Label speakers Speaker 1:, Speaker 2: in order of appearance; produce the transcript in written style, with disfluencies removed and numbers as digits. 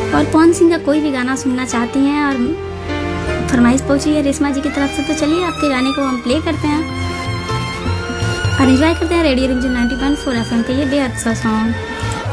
Speaker 1: और पवन सिंह का कोई भी गाना सुनना चाहती हैं और फरमाइश पहुंची है रेशमा जी की तरफ से, तो चलिए आपके गाने को हम प्ले करते हैं और एंजॉय करते हैं रेडियो रिमझिम 91.4 FM का ये बेहद सा सॉन्ग।